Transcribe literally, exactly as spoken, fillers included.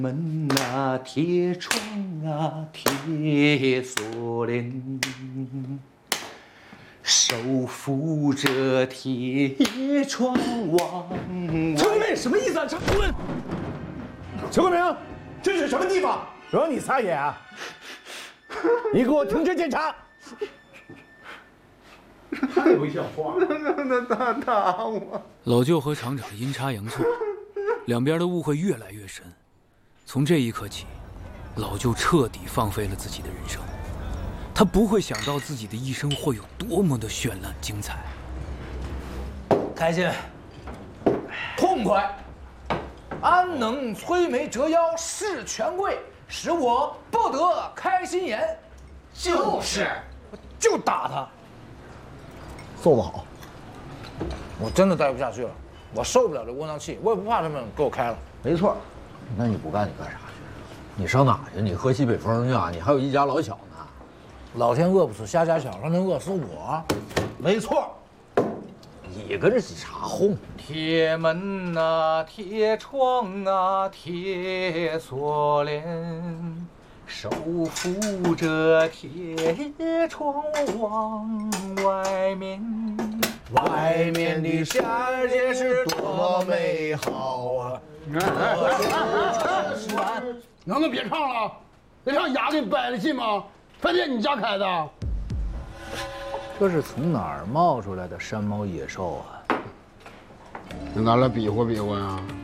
门啊，铁窗啊，铁锁链，手扶着铁窗往外。 陈贵，什么意思啊？陈贵，陈贵明，这是什么地方？惹你撒野啊！你给我停止检查！太不像话了！ 那他打我。 老舅和厂长阴差阳错，两边的误会越来越深。从这一刻起，老舅彻底放飞了自己的人生。他不会想到自己的一生会有多么的绚烂精彩。 开心，痛快，安能摧眉折腰事权贵，使我不得开心颜。就是，就打他。 做不好， 我真的待不下去了，我受不了这窝囊气，我也不怕他们给我开了。 没错，那你不干你干啥去？你上哪去？你喝西北风去啊？你还有一家老小呢。 老天饿不死瞎家小，还能饿死我？ 没错，你跟着警察哄。 铁门啊，铁窗啊，铁锁链，手扶着铁窗往外面。 外面的世界是多么美好啊！ 能不能别唱了？别唱哑的掰了信吗？饭店你家开的？ 这是从哪儿冒出来的山猫野兽啊？ 跟咱俩比划比划呀？